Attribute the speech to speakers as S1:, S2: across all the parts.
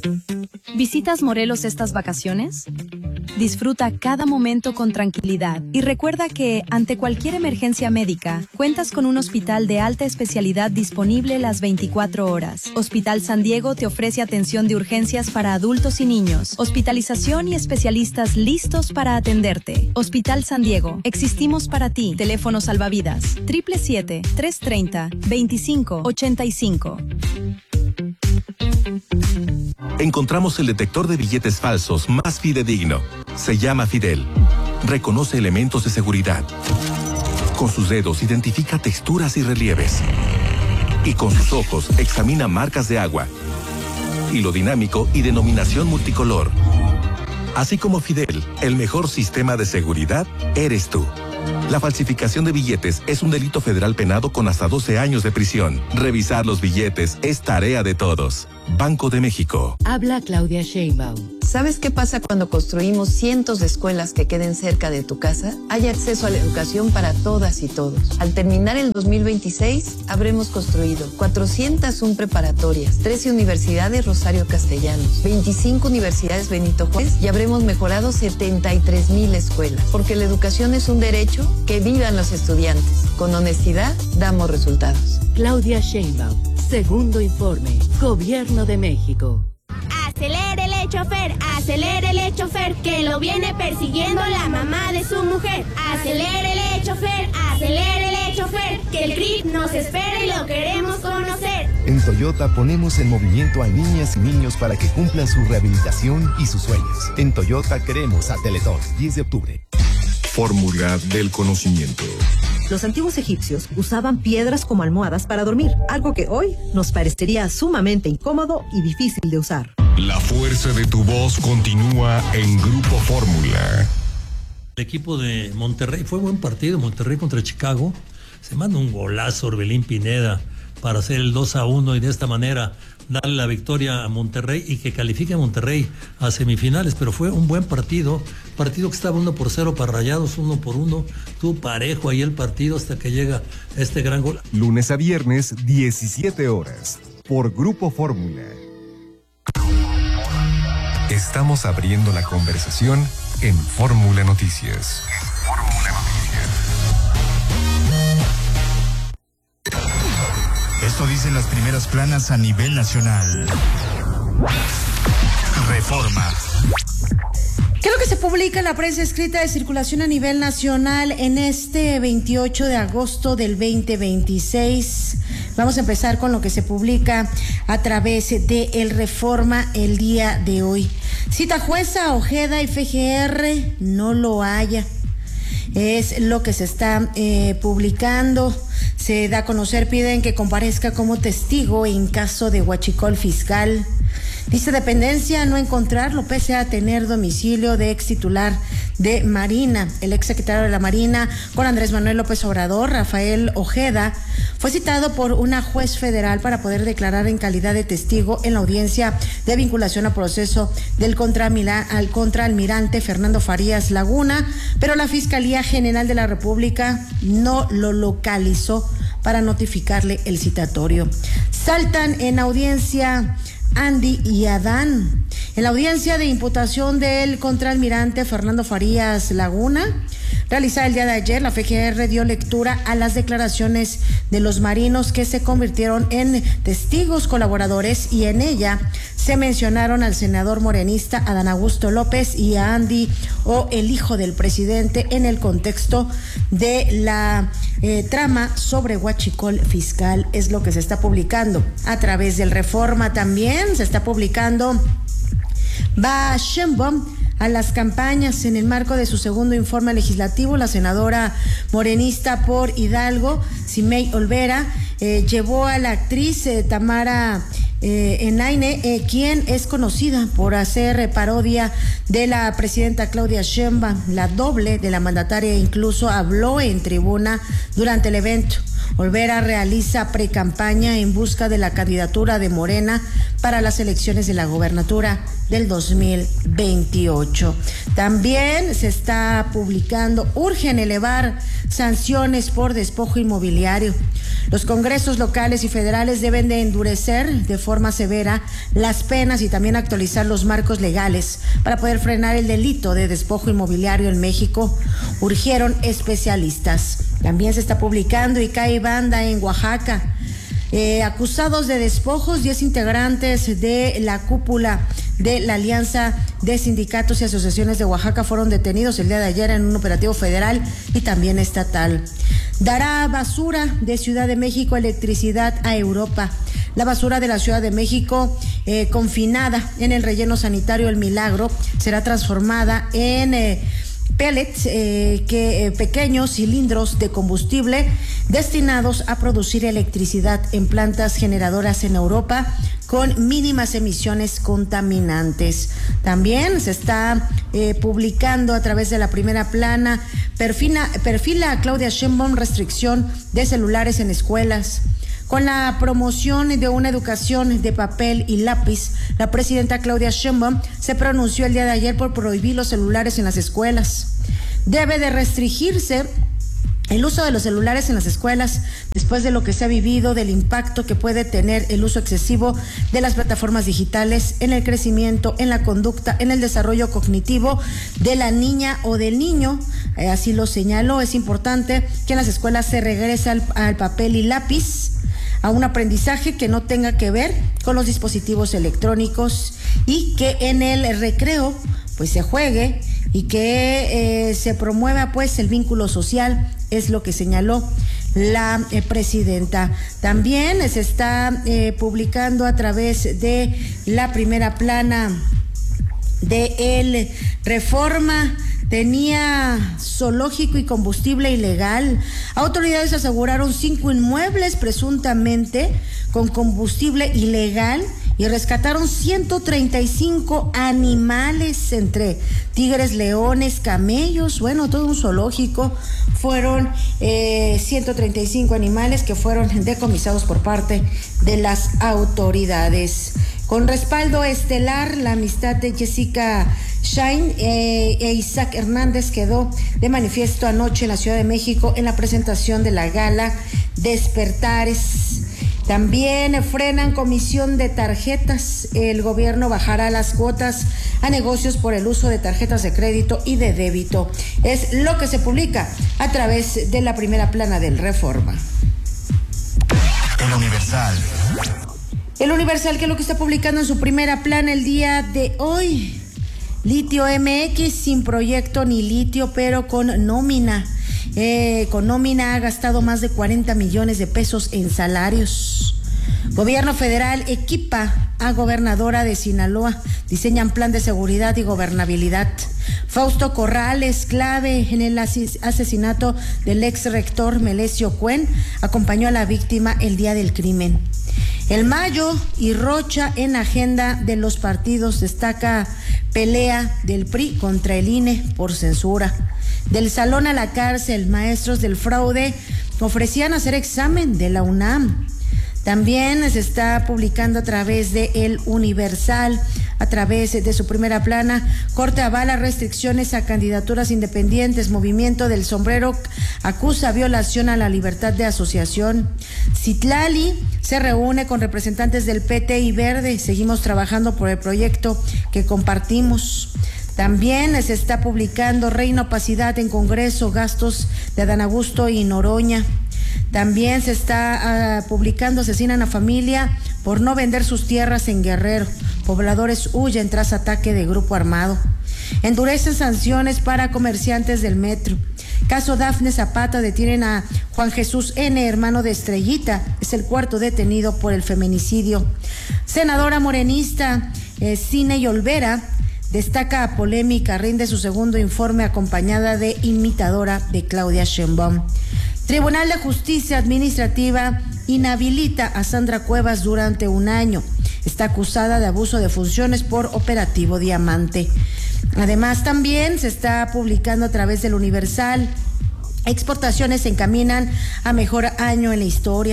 S1: ¿Visitas Morelos estas vacaciones? Disfruta cada momento con tranquilidad y recuerda que, ante cualquier emergencia médica, cuentas con un hospital de alta especialidad disponible las 24 horas. Hospital San Diego te ofrece atención de urgencias para adultos y niños, hospitalización y especialistas listos para atenderte. Hospital San Diego, existimos para ti. Teléfono salvavidas 777-330-2585.
S2: Encontramos el detector de billetes falsos más fidedigno. Se llama Fidel. Reconoce elementos de seguridad. Con sus dedos identifica texturas y relieves. Y con sus ojos examina marcas de agua, hilo dinámico y denominación multicolor. Así como Fidel, el mejor sistema de seguridad eres tú. La falsificación de billetes es un delito federal penado con hasta 12 años de prisión. Revisar los billetes es tarea de todos. Banco de México.
S3: Habla Claudia Sheinbaum.
S4: ¿Sabes qué pasa cuando construimos cientos de escuelas que queden cerca de tu casa? Hay acceso a la educación para todas y todos. Al terminar el 2026, habremos construido 401 preparatorias, 13 universidades Rosario Castellanos, 25 universidades Benito Juárez y habremos mejorado 73,000 escuelas. Porque la educación es un derecho. Que vivan los estudiantes. Con honestidad, damos resultados.
S3: Claudia Sheinbaum. Segundo informe. Gobierno de México.
S5: Acelérele, chofer, que lo viene persiguiendo la mamá de su mujer. Acelérele, chofer, que el CRIP nos espera y lo queremos conocer.
S6: En Toyota ponemos en movimiento a niñas y niños para que cumplan su rehabilitación y sus sueños. En Toyota queremos a Teletón, 10 de octubre.
S7: Fórmula del conocimiento.
S8: Los antiguos egipcios usaban piedras como almohadas para dormir, algo que hoy nos parecería sumamente incómodo y difícil de usar.
S7: La fuerza de tu voz continúa en Grupo Fórmula.
S9: El equipo de Monterrey fue buen partido, Monterrey contra Chicago. Se manda un golazo Orbelín Pineda para hacer el 2-1 y de esta manera darle la victoria a Monterrey y que califique a Monterrey a semifinales, pero fue un buen partido que estaba 1-0 para Rayados, 1-1, tuvo parejo ahí el partido hasta que llega este gran gol.
S6: Lunes a viernes, 17 horas, por Grupo Fórmula. Estamos abriendo la conversación en Fórmula Noticias.
S10: Esto dicen las primeras planas a nivel nacional. Reforma.
S11: ¿Qué es lo que se publica en la prensa escrita de circulación a nivel nacional en este 28 de agosto del 2026? Vamos a empezar con lo que se publica a través de El Reforma el día de hoy. Cita jueza Ojeda y FGR no lo haya. Es lo que se está publicando. Se da a conocer, piden que comparezca como testigo en caso de huachicol fiscal. Dice dependencia no encontrarlo pese a tener domicilio de ex titular de Marina. El ex secretario de la Marina con Andrés Manuel López Obrador, Rafael Ojeda, fue citado por una juez federal para poder declarar en calidad de testigo en la audiencia de vinculación a proceso del contraalmirante Fernando Farías Laguna, pero la Fiscalía General de la República no lo localizó para notificarle el citatorio. Saltan en audiencia Andy y Adán. En la audiencia de imputación del contraalmirante Fernando Farías Laguna, realizada el día de ayer, la FGR dio lectura a las declaraciones de los marinos que se convirtieron en testigos colaboradores y en ella se mencionaron al senador morenista Adán Augusto López y a Andy o el hijo del presidente en el contexto de la trama sobre huachicol fiscal. Es lo que se está publicando a través del Reforma. También se está publicando Va Sheinbaum a las campañas. En el marco de su segundo informe legislativo, la senadora morenista por Hidalgo, Simei Olvera, llevó a la actriz Tamara Enaine, quien es conocida por hacer parodia de la presidenta Claudia Sheinbaum, la doble de la mandataria. Incluso habló en tribuna durante el evento. Olvera realiza precampaña en busca de la candidatura de Morena para las elecciones de la gobernatura del 2028. También se está publicando, urgen elevar sanciones por despojo inmobiliario. Los congresos locales y federales deben de endurecer de forma severa las penas y también actualizar los marcos legales para poder frenar el delito de despojo inmobiliario en México, urgieron especialistas. También se está publicando y cae banda en Oaxaca. Acusados de despojos, 10 integrantes de la cúpula de la Alianza de Sindicatos y Asociaciones de Oaxaca fueron detenidos el día de ayer en un operativo federal y también estatal. Dará basura de Ciudad de México electricidad a Europa. La basura de la Ciudad de México, confinada en el relleno sanitario El Milagro, será transformada en pellets, pequeños cilindros de combustible destinados a producir electricidad en plantas generadoras en Europa con mínimas emisiones contaminantes. También se está publicando a través de la primera plana, perfila a Claudia Sheinbaum restricción de celulares en escuelas. Con la promoción de una educación de papel y lápiz, la presidenta Claudia Sheinbaum se pronunció el día de ayer por prohibir los celulares en las escuelas. Debe de restringirse el uso de los celulares en las escuelas después de lo que se ha vivido, del impacto que puede tener el uso excesivo de las plataformas digitales en el crecimiento, en la conducta, en el desarrollo cognitivo de la niña o del niño. Así lo señaló. Es importante que en las escuelas se regrese al papel y lápiz, a un aprendizaje que no tenga que ver con los dispositivos electrónicos y que en el recreo pues se juegue y que se promueva pues el vínculo social, es lo que señaló la presidenta. También se está publicando a través de la primera plana de El Reforma. Tenía zoológico y combustible ilegal. Autoridades aseguraron 5 inmuebles presuntamente con combustible ilegal y rescataron 135 animales, entre tigres, leones, camellos, bueno, todo un zoológico. Fueron 135 animales que fueron decomisados por parte de las autoridades. Con respaldo estelar, la amistad de Jessica Schain e Isaac Hernández quedó de manifiesto anoche en la Ciudad de México en la presentación de la gala Despertares. También frenan comisión de tarjetas. El gobierno bajará las cuotas a negocios por el uso de tarjetas de crédito y de débito. Es lo que se publica a través de la primera plana del Reforma.
S10: El Universal.
S11: El Universal, que es lo que está publicando en su primera plana el día de hoy. Litio MX sin proyecto ni litio, pero con nómina. Con nómina ha gastado más de 40 millones de pesos en salarios. Gobierno federal equipa a gobernadora de Sinaloa. Diseñan plan de seguridad y gobernabilidad. Fausto Corrales, clave en el asesinato del ex rector Melesio Cuen, acompañó a la víctima el día del crimen. El Mayo y Rocha en agenda de los partidos. Destaca pelea del PRI contra el INE por censura. Del salón a la cárcel, maestros del fraude ofrecían hacer examen de la UNAM. También se está publicando a través de El Universal, a través de su primera plana. Corte avala restricciones a candidaturas independientes. Movimiento del Sombrero acusa violación a la libertad de asociación. Citlali se reúne con representantes del PT y Verde. Seguimos trabajando por el proyecto que compartimos. También se está publicando Reina Opacidad en Congreso, gastos de Adán Augusto y Noroña. También se está publicando Asesinan a familia por no vender sus tierras en Guerrero. Pobladores huyen tras ataque de grupo armado. Endurecen sanciones para comerciantes del metro. Caso Dafne Zapata, detienen a Juan Jesús N., hermano de Estrellita. Es el cuarto detenido por el feminicidio. Senadora morenista Cine Olvera destaca polémica, rinde su segundo informe acompañada de imitadora de Claudia Sheinbaum. Tribunal de Justicia Administrativa inhabilita a Sandra Cuevas durante un año. Está acusada de abuso de funciones por operativo Diamante. Además, también se está publicando a través del Universal. Exportaciones se encaminan a mejor año en la historia.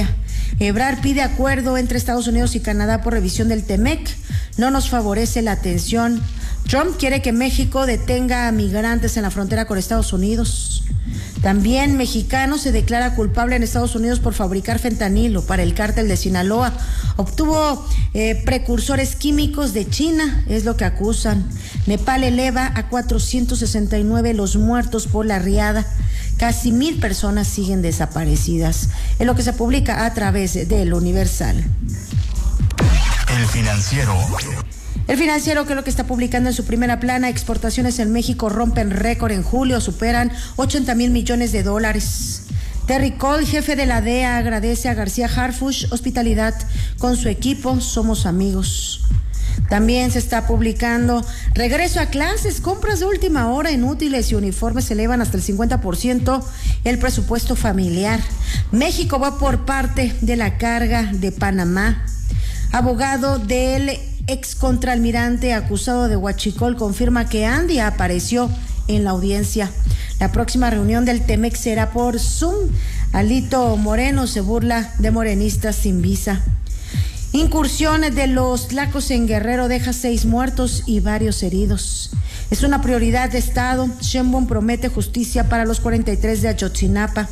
S11: Ebrard pide acuerdo entre Estados Unidos y Canadá por revisión del TEMEC. No nos favorece la tensión. Trump quiere que México detenga a migrantes en la frontera con Estados Unidos. También mexicano se declara culpable en Estados Unidos por fabricar fentanilo para el cártel de Sinaloa. Obtuvo precursores químicos de China, es lo que acusan. Nepal eleva a 469 los muertos por la riada. Casi 1,000 personas siguen desaparecidas. Es lo que se publica a través de El Universal.
S10: El Financiero.
S11: El Financiero, que es lo que está publicando en su primera plana, exportaciones en México rompen récord en julio, superan 80,000 millones de dólares. Terry Cole, jefe de la DEA, agradece a García Harfuch hospitalidad con su equipo, somos amigos. También se está publicando regreso a clases, compras de última hora en útiles y uniformes se elevan hasta el 50% el presupuesto familiar. México va por parte de la carga de Panamá. Abogado del ex contraalmirante acusado de huachicol confirma que Andy apareció en la audiencia. La próxima reunión del TEMEC será por Zoom. Alito Moreno se burla de morenistas sin visa. Incursiones de los tlacos en Guerrero deja 6 muertos y varios heridos. Es una prioridad de Estado. Sheinbaum promete justicia para los 43 de Ayotzinapa.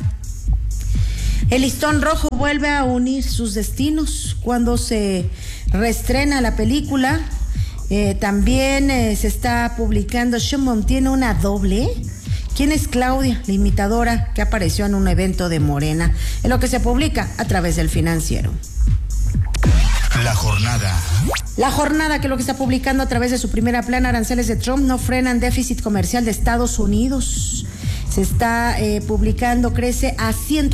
S11: El listón rojo vuelve a unir sus destinos cuando se reestrena la película. También se está publicando, Sheinbaum tiene una doble. ¿Quién es Claudia, la imitadora que apareció en un evento de Morena? Es lo que se publica a través del Financiero.
S10: La jornada.
S11: La jornada, que es lo que está publicando a través de su primera plana, aranceles de Trump no frenan déficit comercial de Estados Unidos. Se está publicando, crece a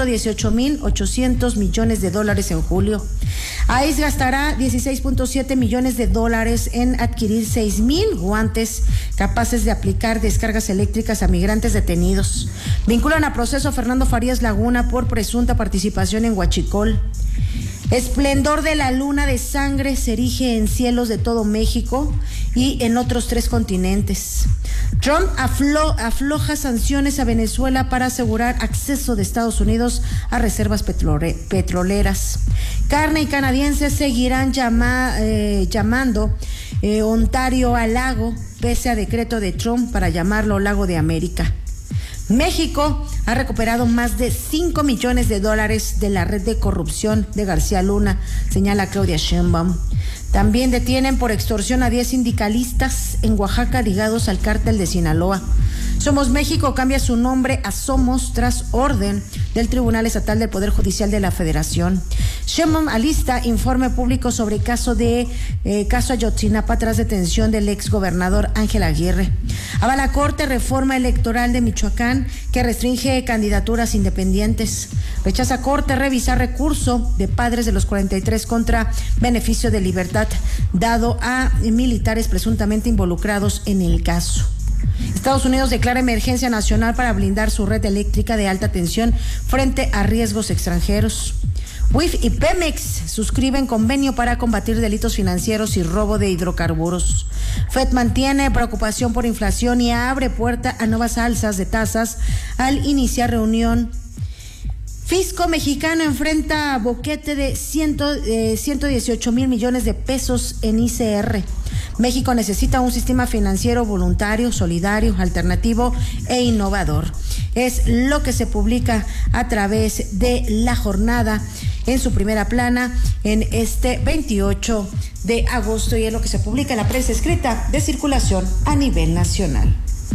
S11: 118,800 millones de dólares en julio. ICE gastará 16.7 millones de dólares en adquirir 6,000 guantes capaces de aplicar descargas eléctricas a migrantes detenidos. Vinculan a proceso a Fernando Farías Laguna por presunta participación en huachicol. Esplendor de la luna de sangre se erige en cielos de todo México y en otros 3 continentes. Trump afloja sanciones a Venezuela para asegurar acceso de Estados Unidos a reservas petroleras. Carne y canadienses seguirán llamando Ontario al lago, pese a decreto de Trump para llamarlo Lago de América. México ha recuperado más de 5 millones de dólares de la red de corrupción de García Luna, señala Claudia Sheinbaum. También detienen por extorsión a 10 sindicalistas en Oaxaca ligados al cártel de Sinaloa. Somos México cambia su nombre a Somos tras orden del Tribunal Estatal del Poder Judicial de la Federación. Sheinbaum alista informe público sobre caso Ayotzinapa tras detención del exgobernador Ángel Aguirre. Avala Corte reforma electoral de Michoacán que restringe candidaturas independientes. Rechaza Corte revisar recurso de padres de los 43 contra beneficio de libertad dado a militares presuntamente involucrados en el caso. Estados Unidos declara emergencia nacional para blindar su red eléctrica de alta tensión frente a riesgos extranjeros. WIF y Pemex suscriben convenio para combatir delitos financieros y robo de hidrocarburos. FED mantiene preocupación por inflación y abre puerta a nuevas alzas de tasas al iniciar reunión. Fisco mexicano enfrenta boquete de 118,000 millones de pesos en ICR. México necesita un sistema financiero voluntario, solidario, alternativo e innovador. Es lo que se publica a través de La Jornada en su primera plana en este 28 de agosto y es lo que se publica en la prensa escrita de circulación a nivel nacional.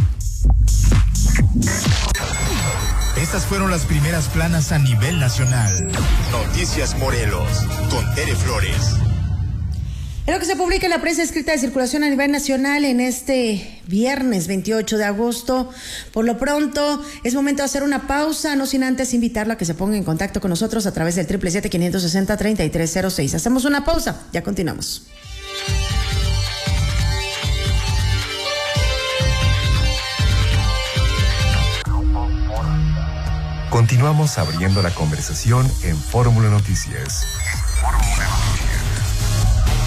S10: Estas fueron las primeras planas a nivel nacional. Noticias Morelos con Tere Flores.
S11: Es lo que se publica en la prensa escrita de circulación a nivel nacional en este viernes 28 de agosto. Por lo pronto, es momento de hacer una pausa, no sin antes invitarlo a que se ponga en contacto con nosotros a través del 777-560-3306. Hacemos una pausa, ya continuamos.
S6: Continuamos abriendo la conversación en Fórmula Noticias.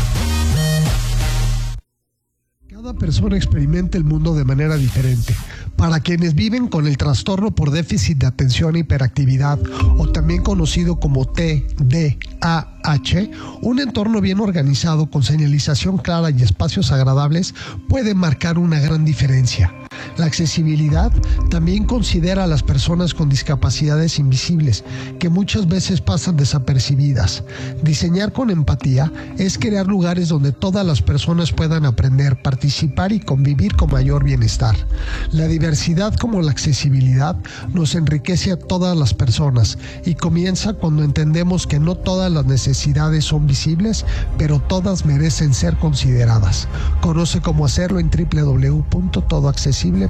S12: Cada persona experimenta el mundo de manera diferente. Para quienes viven con el trastorno por déficit de atención e hiperactividad, o también conocido como TDAH, un entorno bien organizado con señalización clara y espacios agradables puede marcar una gran diferencia. La accesibilidad también considera a las personas con discapacidades invisibles, que muchas veces pasan desapercibidas. Diseñar con empatía es crear lugares donde todas las personas puedan aprender, participar y convivir con mayor bienestar. La diversidad como la accesibilidad nos enriquece a todas las personas y comienza cuando entendemos que no todas las necesidades son visibles, pero todas merecen ser consideradas. Conoce cómo hacerlo en www.todoaccesible.com.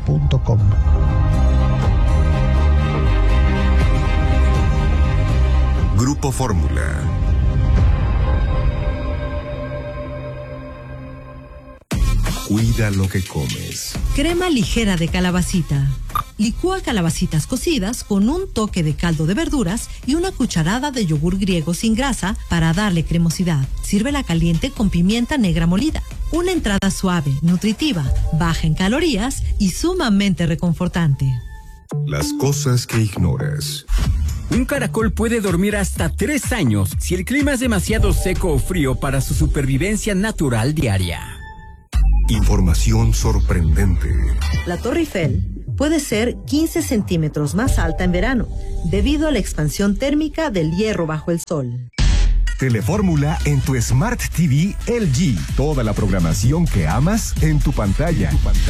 S7: Grupo Fórmula. Cuida lo que comes.
S8: Crema ligera de calabacita. Licúa calabacitas cocidas con un toque de caldo de verduras y una cucharada de yogur griego sin grasa para darle cremosidad. Sírvela caliente con pimienta negra molida. Una entrada suave, nutritiva, baja en calorías y sumamente reconfortante.
S7: Las cosas que ignoras.
S13: Un caracol puede dormir hasta 3 años si el clima es demasiado seco o frío para su supervivencia natural diaria.
S7: Información sorprendente.
S8: La Torre Eiffel puede ser 15 centímetros más alta en verano, debido a la expansión térmica del hierro bajo el sol.
S6: Telefórmula en tu Smart TV LG. Toda la programación que amas en tu pantalla.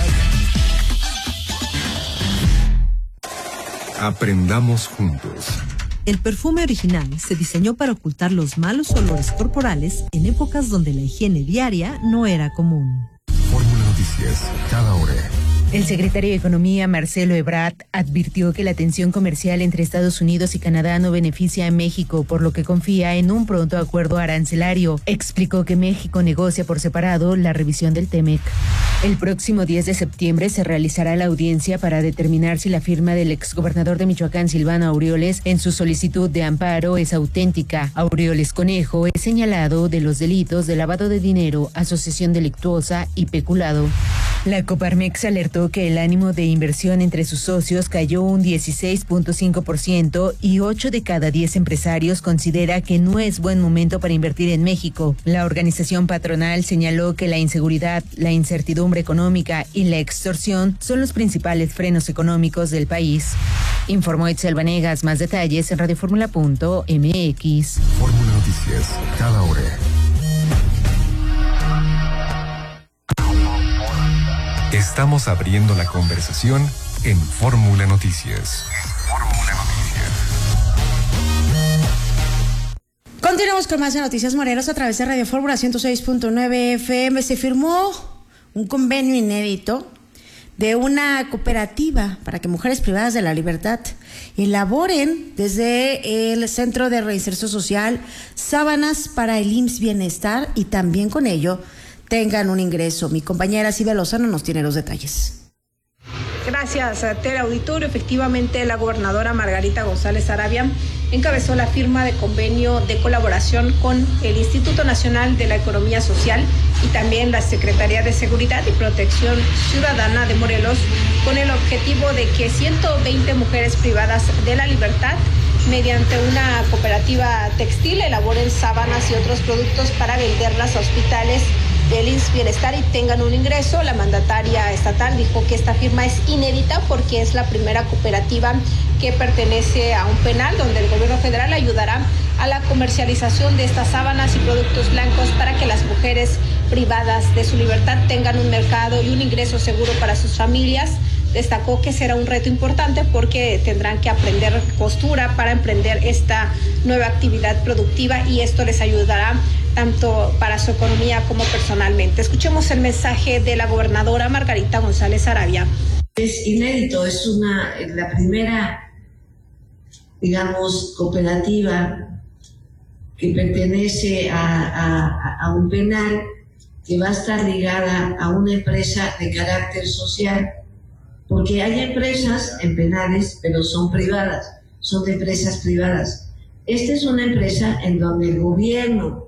S7: Aprendamos juntos.
S8: El perfume original se diseñó para ocultar los malos olores corporales en épocas donde la higiene diaria no era común.
S7: Fórmula Noticias, cada hora.
S14: El secretario de Economía, Marcelo Ebrard, advirtió que la tensión comercial entre Estados Unidos y Canadá no beneficia a México, por lo que confía en un pronto acuerdo arancelario. Explicó que México negocia por separado la revisión del TEMEC. El próximo 10 de septiembre se realizará la audiencia para determinar si la firma del exgobernador de Michoacán, Silvano Aureoles, en su solicitud de amparo es auténtica. Aureoles Conejo es señalado de los delitos de lavado de dinero, asociación delictuosa y peculado. La Coparmex alertó que el ánimo de inversión entre sus socios cayó un 16.5% y 8 de cada 10 empresarios considera que no es buen momento para invertir en México. La organización patronal señaló que la inseguridad, la incertidumbre económica y la extorsión son los principales frenos económicos del país. Informó Itzel Vanegas. Más detalles en radioformula.mx.
S7: Fórmula Noticias, cada hora. Estamos abriendo la conversación en Fórmula Noticias.
S11: Continuamos con más de Noticias Morelos a través de Radio Fórmula 106.9 FM. Se firmó un convenio inédito de una cooperativa para que mujeres privadas de la libertad elaboren desde el Centro de Reinserción Social sábanas para el IMSS Bienestar y también con ello tengan un ingreso. Mi compañera Silvia Lozano nos tiene los detalles.
S15: Gracias, teleauditorio. Efectivamente, la gobernadora Margarita González Arabia encabezó la firma de convenio de colaboración con el Instituto Nacional de la Economía Social y también la Secretaría de Seguridad y Protección Ciudadana de Morelos, con el objetivo de que 120 mujeres privadas de la libertad, mediante una cooperativa textil, elaboren sábanas y otros productos para venderlas a hospitales del IMSS Bienestar y tengan un ingreso. La mandataria estatal dijo que esta firma es inédita porque es la primera cooperativa que pertenece a un penal donde el gobierno federal ayudará a la comercialización de estas sábanas y productos blancos para que las mujeres privadas de su libertad tengan un mercado y un ingreso seguro para sus familias. Destacó que será un reto importante porque tendrán que aprender costura para emprender esta nueva actividad productiva y esto les ayudará tanto para su economía como personalmente. Escuchemos el mensaje de la gobernadora Margarita González Arabia.
S16: Es inédito, es la primera, digamos, cooperativa que pertenece a un penal que va a estar ligada a una empresa de carácter social, porque hay empresas en penales, pero son privadas, son de empresas privadas. Esta es una empresa en donde el gobierno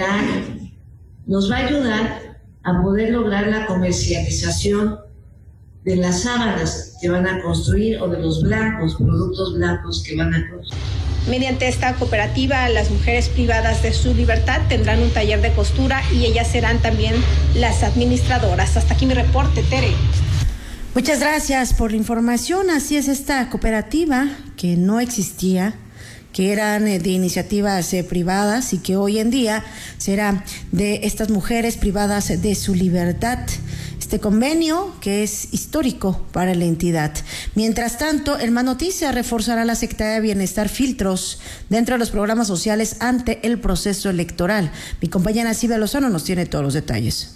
S16: federal nos va a ayudar a poder lograr la comercialización de las sábanas que van a construir o de los blancos, productos blancos que van a construir.
S15: Mediante esta cooperativa, las mujeres privadas de su libertad tendrán un taller de costura y ellas serán también las administradoras. Hasta aquí mi reporte, Tere.
S11: Muchas gracias por la información. Así es esta cooperativa que no existía, que eran de iniciativas privadas y que hoy en día será de estas mujeres privadas de su libertad. Este convenio que es histórico para la entidad. Mientras tanto, en Más Noticias reforzará la Secretaría de Bienestar filtros dentro de los programas sociales ante el proceso electoral. Mi compañera Silvia Lozano nos tiene todos los detalles.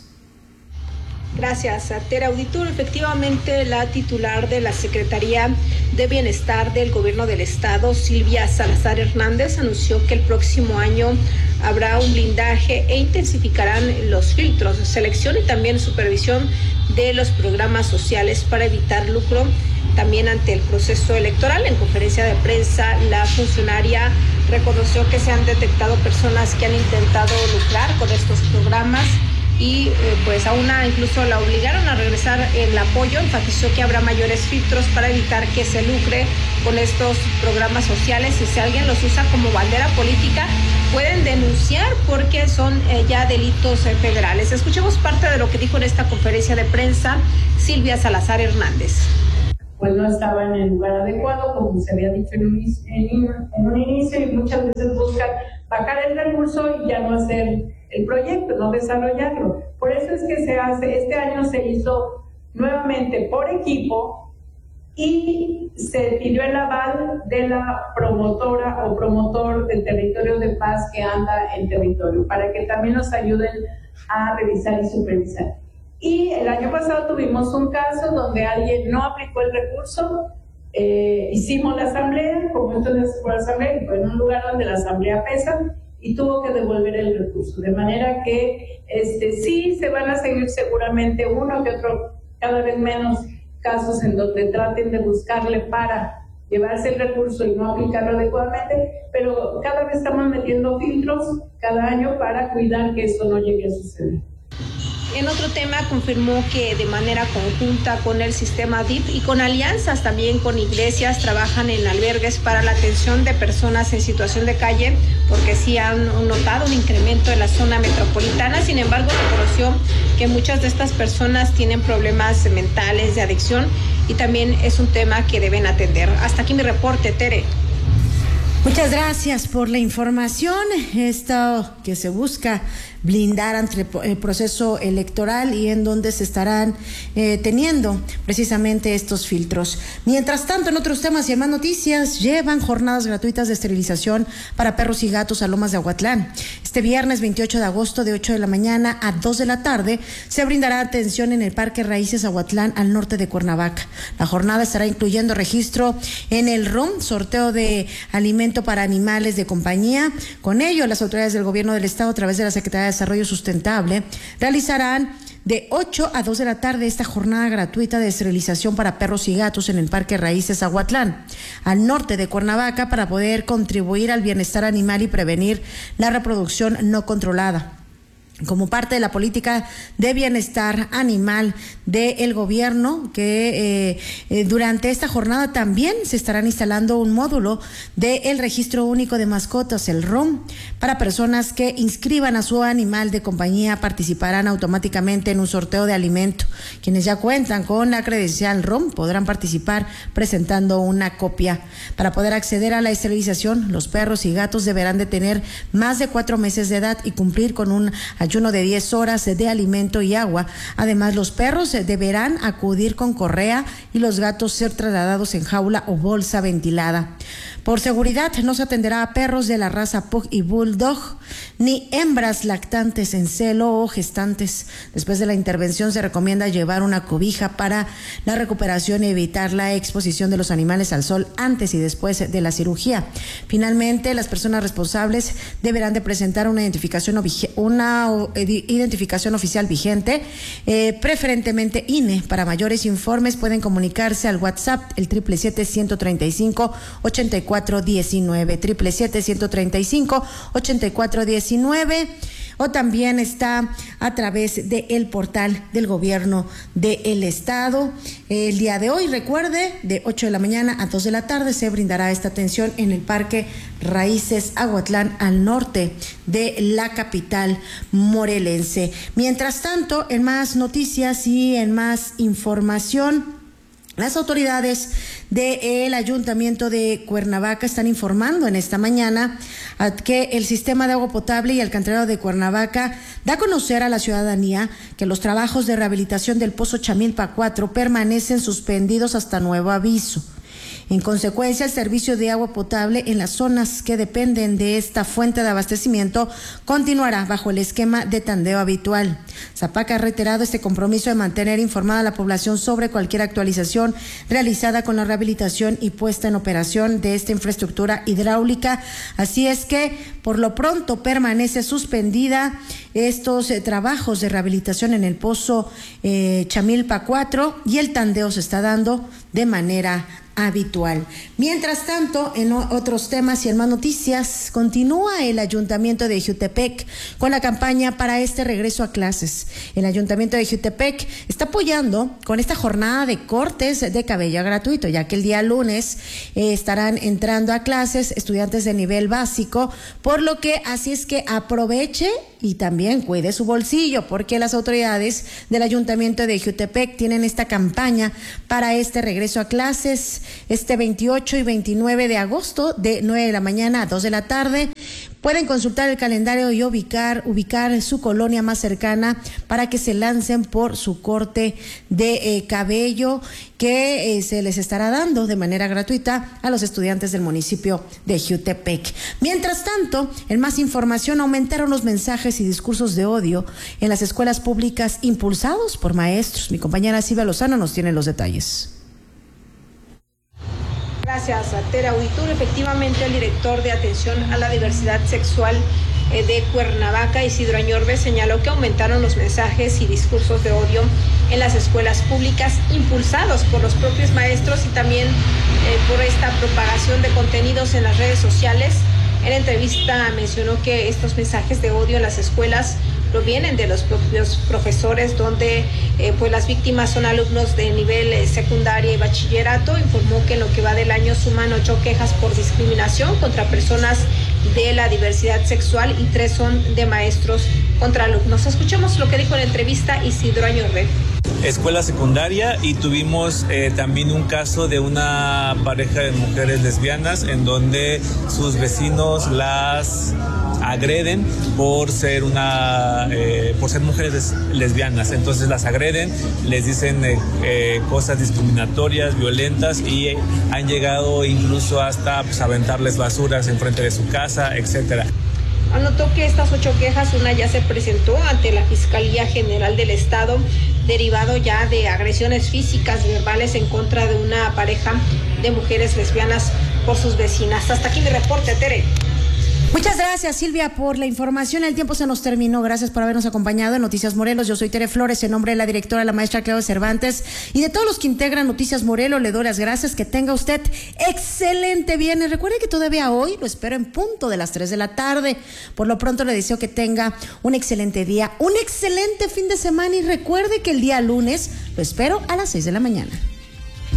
S15: Gracias, Tere Auditor. Efectivamente, la titular de la Secretaría de Bienestar del Gobierno del Estado, Silvia Salazar Hernández, anunció que el próximo año habrá un blindaje e intensificarán los filtros de selección y también supervisión de los programas sociales para evitar lucro también ante el proceso electoral. En conferencia de prensa, la funcionaria reconoció que se han detectado personas que han intentado lucrar con estos programas y pues a una incluso la obligaron a regresar el apoyo. Enfatizó que habrá mayores filtros para evitar que se lucre con estos programas sociales y si alguien los usa como bandera política pueden denunciar porque son ya delitos federales. Escuchemos parte de lo que dijo en esta conferencia de prensa Silvia Salazar Hernández.
S17: Pues no estaba en el lugar adecuado, como se había dicho en un inicio, y muchas veces buscan bajar el recurso y ya no hacer el proyecto, no desarrollarlo. Por eso es que se hace, este año se hizo nuevamente por equipo y se pidió el aval de la promotora o promotor del territorio de paz que anda en territorio, para que también nos ayuden a revisar y supervisar. Y el año pasado tuvimos un caso donde alguien no aplicó el recurso, hicimos la asamblea, como entonces fue la asamblea, y fue en un lugar donde la asamblea pesa, y tuvo que devolver el recurso. De manera que sí se van a seguir seguramente uno que otro, cada vez menos casos en donde traten de buscarle para llevarse el recurso y no aplicarlo adecuadamente, pero cada vez estamos metiendo filtros cada año para cuidar que eso no llegue a suceder.
S15: En otro tema, confirmó que de manera conjunta con el sistema DIF y con alianzas también con iglesias trabajan en albergues para la atención de personas en situación de calle, porque sí han notado un incremento en la zona metropolitana. Sin embargo, reconoció que muchas de estas personas tienen problemas mentales de adicción y también es un tema que deben atender. Hasta aquí mi reporte, Tere.
S11: Muchas gracias por la información. Esto que se busca blindar ante el proceso electoral y en donde se estarán teniendo precisamente estos filtros. Mientras tanto, en otros temas y en Más Noticias, llevan jornadas gratuitas de esterilización para perros y gatos a Lomas de Aguatlán. Este viernes 28 de agosto de 8 de la mañana a 2 de la tarde se brindará atención en el Parque Raíces Aguatlán al norte de Cuernavaca. La jornada estará incluyendo registro en el ROM, sorteo de alimento para animales de compañía. Con ello, las autoridades del Gobierno del Estado, a través de la Secretaría de Desarrollo Sustentable, realizarán de 8 a 2 de la tarde esta jornada gratuita de esterilización para perros y gatos en el Parque Raíces Aguatlán, al norte de Cuernavaca, para poder contribuir al bienestar animal y prevenir la reproducción no controlada. Como parte de la política de bienestar animal del gobierno, que durante esta jornada también se estarán instalando un módulo del Registro Único de Mascotas, el ROM, para personas que inscriban a su animal de compañía. Participarán automáticamente en un sorteo de alimento. Quienes ya cuentan con la credencial ROM podrán participar presentando una copia. Para poder acceder a la esterilización, los perros y gatos deberán de tener más de 4 meses de edad y cumplir con un ayuno de 10 horas de alimento y agua. Además, los perros deberán acudir con correa y los gatos ser trasladados en jaula o bolsa ventilada. Por seguridad, no se atenderá a perros de la raza Pug y Bulldog, ni hembras lactantes en celo o gestantes. Después de la intervención, se recomienda llevar una cobija para la recuperación y evitar la exposición de los animales al sol antes y después de la cirugía. Finalmente, las personas responsables deberán de presentar una identificación oficial vigente, preferentemente INE. Para mayores informes pueden comunicarse al WhatsApp el 777-135-8419, 777-135-8419, o también está a través del portal del gobierno del estado. El día de hoy, recuerde, de 8 de la mañana a 2 de la tarde se brindará esta atención en el Parque Raíces Aguatlán, al norte de la capital morelense. Mientras tanto, en más noticias y en más información, las autoridades del Ayuntamiento de Cuernavaca están informando en esta mañana que el sistema de agua potable y alcantarillado de Cuernavaca da a conocer a la ciudadanía que los trabajos de rehabilitación del Pozo Chamilpa 4 permanecen suspendidos hasta nuevo aviso. En consecuencia, el servicio de agua potable en las zonas que dependen de esta fuente de abastecimiento continuará bajo el esquema de tandeo habitual. Zapaca ha reiterado este compromiso de mantener informada a la población sobre cualquier actualización realizada con la rehabilitación y puesta en operación de esta infraestructura hidráulica. Así es que, por lo pronto, permanece suspendida estos trabajos de rehabilitación en el Pozo Chamilpa 4 y el tandeo se está dando de manera habitual. Mientras tanto, en otros temas y en más noticias, continúa el Ayuntamiento de Jiutepec con la campaña para este regreso a clases. El Ayuntamiento de Jiutepec está apoyando con esta jornada de cortes de cabello gratuito, ya que el día lunes estarán entrando a clases estudiantes de nivel básico, por lo que así es que aproveche y también cuide su bolsillo, porque las autoridades del Ayuntamiento de Jiutepec tienen esta campaña para este regreso a clases este 28 y 29 de agosto de 9 de la mañana a 2 de la tarde. Pueden consultar el calendario y ubicar su colonia más cercana para que se lancen por su corte de cabello que se les estará dando de manera gratuita a los estudiantes del municipio de Jiutepec. Mientras tanto, en más información, aumentaron los mensajes y discursos de odio en las escuelas públicas impulsados por maestros. Mi compañera Silvia Lozano nos tiene los detalles.
S15: Gracias, Tere Auditorio. Efectivamente, el director de atención a la diversidad sexual de Cuernavaca, Isidro Añorbe, señaló que aumentaron los mensajes y discursos de odio en las escuelas públicas impulsados por los propios maestros y también por esta propagación de contenidos en las redes sociales. En entrevista mencionó que estos mensajes de odio en las escuelas provienen de los propios profesores, donde pues las víctimas son alumnos de nivel secundaria y bachillerato. Informó que en lo que va del año suman 8 quejas por discriminación contra personas de la diversidad sexual y 3 son de maestros contra alumnos. Escuchemos lo que dijo en la entrevista Isidro Añorbe.
S18: Escuela secundaria, y tuvimos también un caso de una pareja de mujeres lesbianas en donde sus vecinos las agreden por ser mujeres lesbianas. Entonces las agreden, les dicen cosas discriminatorias, violentas, y han llegado incluso hasta aventarles basuras enfrente de su casa, etcétera.
S15: Anotó que estas 8 quejas, una ya se presentó ante la Fiscalía General del Estado, derivado ya de agresiones físicas y verbales en contra de una pareja de mujeres lesbianas por sus vecinas. Hasta aquí mi reporte, Tere.
S11: Muchas gracias, Silvia, por la información. El tiempo se nos terminó. Gracias por habernos acompañado en Noticias Morelos. Yo soy Tere Flores, en nombre de la directora, la maestra Claudia Cervantes, y de todos los que integran Noticias Morelos. Le doy las gracias. Que tenga usted excelente viernes. Recuerde que todavía hoy lo espero en punto de las 3 de la tarde. Por lo pronto le deseo que tenga un excelente día, un excelente fin de semana, y recuerde que el día lunes lo espero a las 6 de la mañana.